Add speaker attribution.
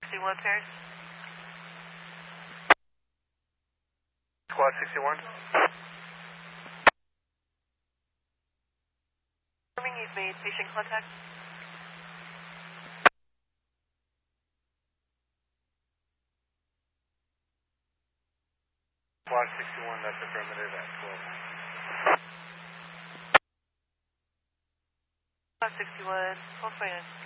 Speaker 1: 61 pairs.
Speaker 2: Squad 61.
Speaker 1: Confirming you've made patient contact.
Speaker 2: Squad 61, that's affirmative at 12.
Speaker 1: Squad 61, 1229.